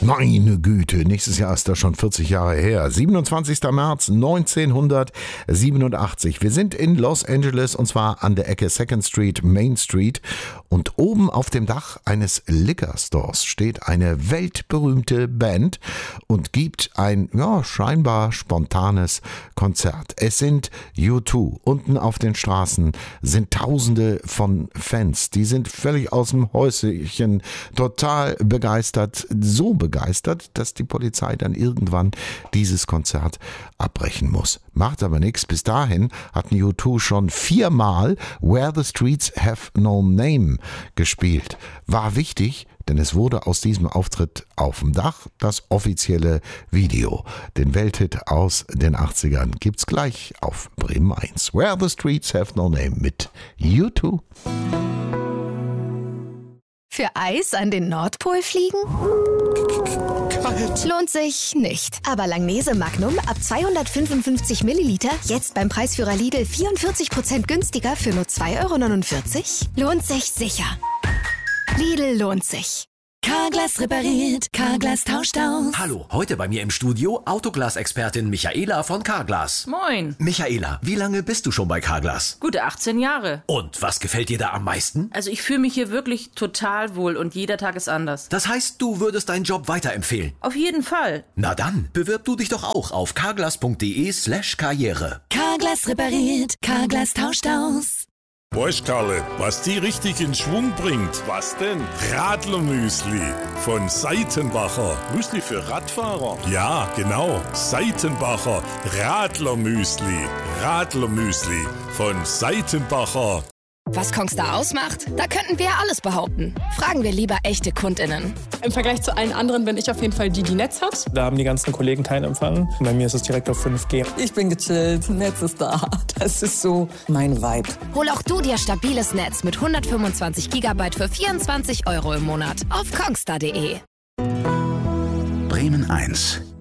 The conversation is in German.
Meine Güte, nächstes Jahr ist das schon 40 Jahre her. 27. März 1987. Wir sind in Los Angeles und zwar an der Ecke 2nd Street, Main Street. Und oben auf dem Dach eines Liquor Stores steht eine weltberühmte Band und gibt ein scheinbar spontanes Konzert. Es sind U2. Unten auf den Straßen sind Tausende von Fans. Die sind völlig aus dem Häuschen, total begeistert. So begeistert, dass die Polizei dann irgendwann dieses Konzert abbrechen muss. Macht aber nichts. Bis dahin hatten U2 schon 4-mal Where the Streets Have No Name gespielt. War wichtig, denn es wurde aus diesem Auftritt auf dem Dach das offizielle Video. Den Welthit aus den 80ern gibt's gleich auf Bremen 1. Where the Streets Have No Name mit U2. Für Eis an den Nordpol fliegen? Kalt. Lohnt sich nicht. Aber Langnese Magnum ab 255 Milliliter jetzt beim Preisführer Lidl 44% günstiger für nur 2,49 €? Lohnt sich sicher. Lidl lohnt sich. Carglass repariert, Carglass tauscht aus. Hallo, heute bei mir im Studio Autoglas-Expertin Michaela von Carglass. Moin. Michaela, wie lange bist du schon bei Carglass? Gute 18 Jahre. Und was gefällt dir da am meisten? Also ich fühle mich hier wirklich total wohl und jeder Tag ist anders. Das heißt, du würdest deinen Job weiterempfehlen? Auf jeden Fall. Na dann, bewirb du dich doch auch auf carglass.de/karriere. Carglass repariert, Carglass tauscht aus. Weißt Karle, was die richtig in Schwung bringt? Was denn? Radlermüsli von Seitenbacher. Müsli für Radfahrer? Ja, genau. Seitenbacher Radlermüsli. Radlermüsli von Seitenbacher. Was Kongstar ausmacht? Da könnten wir ja alles behaupten. Fragen wir lieber echte KundInnen. Im Vergleich zu allen anderen bin ich auf jeden Fall die Netz hat. Da haben die ganzen Kollegen keinen Empfang. Bei mir ist es direkt auf 5G. Ich bin gechillt, Netz ist da. Das ist so mein Vibe. Hol auch du dir stabiles Netz mit 125 GB für 24 € im Monat auf kongstar.de. Bremen 1